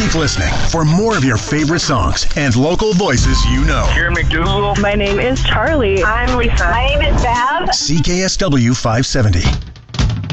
Keep listening for more of your favorite songs and local voices you know. Karen McDougal. My name is Charlie. I'm Lisa. My name is Bev. CKSW 570.